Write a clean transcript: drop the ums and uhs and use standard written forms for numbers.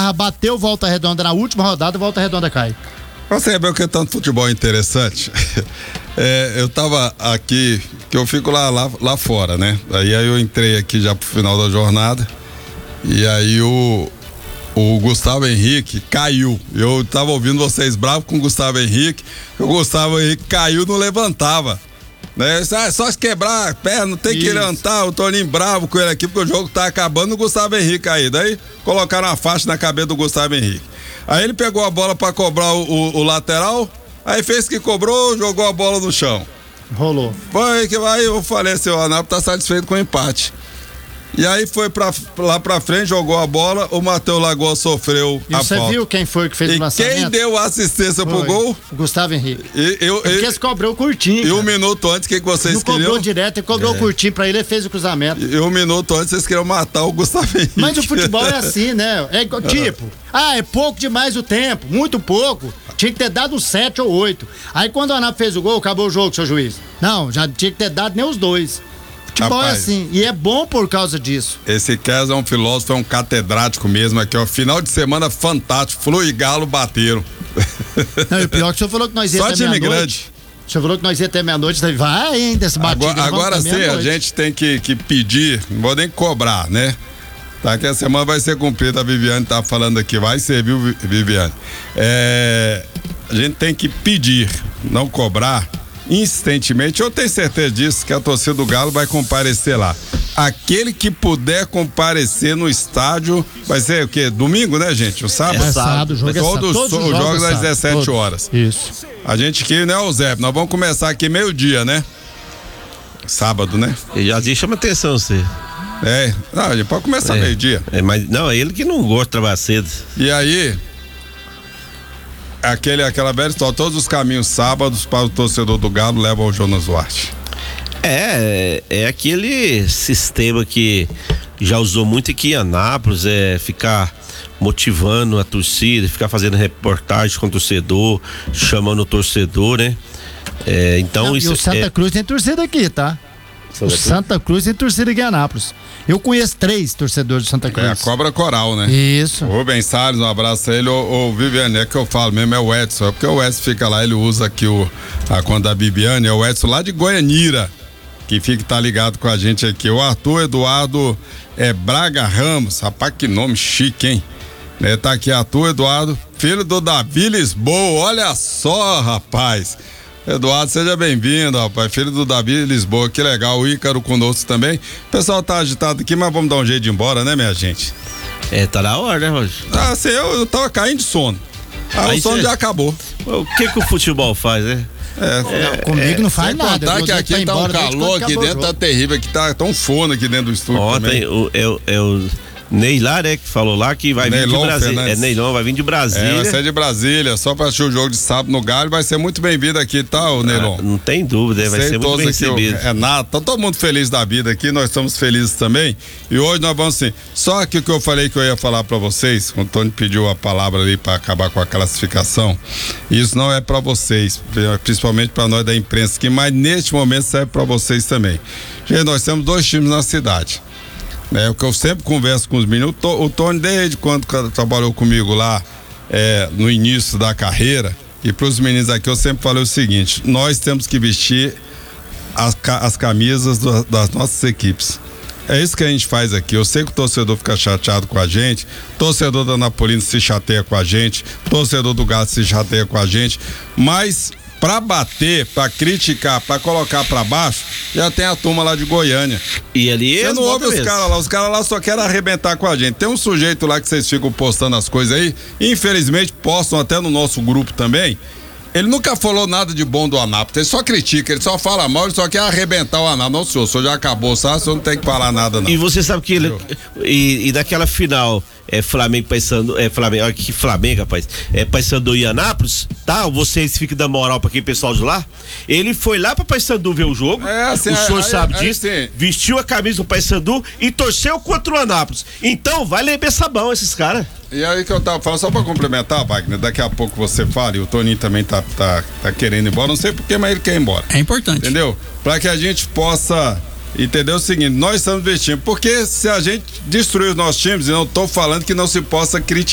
bateu Volta Redonda na última rodada, Volta Redonda cai. Você vê o que é tanto futebol interessante. Eu tava aqui, que eu fico lá fora, né? Aí eu entrei aqui já pro final da jornada. E aí o Gustavo Henrique caiu. Eu tava ouvindo vocês bravos com o Gustavo Henrique. O Gustavo Henrique caiu, não levantava. Né? Só se quebrar a perna, não tem que levantar. O Toninho bravo com ele aqui, porque o jogo tá acabando. O Gustavo Henrique aí. Daí colocaram a faixa na cabeça do Gustavo Henrique. Aí ele pegou a bola pra cobrar o lateral. Aí fez que cobrou, jogou a bola no chão. Rolou. Foi que aí eu falei assim: o Anápolis tá satisfeito com o empate. E aí foi lá pra frente, jogou a bola, o Matheus Lagoa sofreu a falta. E você viu quem foi que fez o lançamento? Quem deu a assistência pro gol? O Gustavo Henrique. Porque ele cobrou curtinho. E um minuto antes, o que vocês não queriam? Não cobrou direto, ele cobrou curtinho pra ele fez o cruzamento. E um minuto antes, vocês queriam matar o Gustavo Henrique. Mas o futebol é assim, né? É pouco demais o tempo, muito pouco. Tinha que ter dado 7 ou 8. Aí quando o Anápolis fez o gol, acabou o jogo, seu juiz. Não, já tinha que ter dado nem os 2. Futebol é assim, e é bom por causa disso. Esse Kesa é um filósofo, é um catedrático mesmo aqui, ó. Final de semana fantástico, Flu e Galo bateram. Não, e o pior é que o senhor falou que nós ia até meia-noite. Só time grande. O senhor falou que nós ia até meia-noite, vai ainda esse batido. Agora sim, a gente tem que pedir, não vou nem cobrar, né? Daqui a semana vai ser cumprida, a Viviane tá falando aqui, vai ser, viu, Viviane? A gente tem que pedir, não cobrar, insistentemente. Eu tenho certeza disso, que a torcida do Galo vai comparecer lá. Aquele que puder comparecer no estádio, vai ser o quê? Domingo, né, gente? O sábado? Sábado, o jogo é sábado. Todos os jogos às 17 horas. Isso. A gente aqui, né, Zé? Nós vamos começar aqui meio-dia, né? Sábado, né? E já chama atenção, você. Não, a gente pode começar meio-dia. Mas não, é ele que não gosta de trabalhar cedo. E aí, aquela velha história, todos os caminhos sábados para o torcedor do Galo levam ao Jonas Duarte. É aquele sistema que já usou muito aqui em Anápolis, ficar motivando a torcida, ficar fazendo reportagem com o torcedor, chamando o torcedor, né? Então isso. E o Santa Cruz tem torcida aqui, tá? Santa Cruz tem torcida aqui em Anápolis. Eu conheço 3 torcedores de Santa Cruz. A Cobra Coral, né? Isso. O Rubens Salles, um abraço a ele. O Viviane, é que eu falo mesmo, é o Edson. É porque o Edson fica lá, ele usa aqui a conta da Viviane, é o Edson lá de Goianira, que tá ligado com a gente aqui. O Arthur Eduardo Braga Ramos, rapaz, que nome chique, hein? Tá aqui Arthur Eduardo, filho do Davi Lisboa, olha só, rapaz. Eduardo, seja bem-vindo, rapaz, filho do Davi Lisboa, que legal, o Ícaro conosco também. O pessoal tá agitado aqui, mas vamos dar um jeito de ir embora, né, minha gente? Tá na hora, né, Roger? Assim, eu tava caindo de sono. O sono já acabou. O que o futebol faz, né? Comigo não faz nada. Contar que aqui tá um calor aqui dentro, tá terrível, aqui tá um forno aqui dentro do estúdio. Ontem o Ney lá, né, que falou lá que vai vir de Brasília. Neilon vai vir de Brasília. Vai ser de Brasília, só pra assistir o jogo de sábado no Galho, vai ser muito bem-vindo aqui, tá, o Neilon? Não tem dúvida, vai ser muito bem recebido. Tá todo mundo feliz da vida aqui, nós estamos felizes também. E hoje nós vamos assim, só que o que eu falei que eu ia falar pra vocês, o Antônio pediu a palavra ali pra acabar com a classificação, isso não é pra vocês, principalmente pra nós da imprensa aqui, mas neste momento serve pra vocês também. Gente, nós temos 2 times na cidade. O que eu sempre converso com os meninos, o Tony, desde quando trabalhou comigo lá no início da carreira, e para os meninos aqui eu sempre falei o seguinte: nós temos que vestir as camisas das nossas equipes. É isso que a gente faz aqui. Eu sei que o torcedor fica chateado com a gente, torcedor da Napolina se chateia com a gente, torcedor do Galo se chateia com a gente, mas pra bater, pra criticar, pra colocar pra baixo, já tem a turma lá de Goiânia. E ali você não ouve os caras lá só querem arrebentar com a gente. Tem um sujeito lá que vocês ficam postando as coisas aí, infelizmente postam até no nosso grupo também. Ele nunca falou nada de bom do Anápolis, ele só critica, ele só fala mal, ele só quer arrebentar o Anápolis. Não, senhor, o senhor já acabou, sabe? O senhor não tem que falar nada, não. E você sabe que ele. E daquela final, Flamengo Paysandu, olha que Flamengo, rapaz, Paysandu e Anápolis, tá? Vocês ficam dando moral pra aquele pessoal de lá. Ele foi lá pra Paysandu ver o jogo, o senhor sabe disso, vestiu a camisa do Paysandu e torceu contra o Anápolis. Então, vai lember sabão esses caras. E aí que eu tava falando, só pra complementar, Wagner, daqui a pouco você fala, e o Toninho também tá querendo ir embora, não sei porquê, mas ele quer ir embora. É importante. Entendeu? Pra que a gente possa entender o seguinte, nós estamos vestindo, porque se a gente destruir os nossos times, eu não tô falando que não se possa criticar.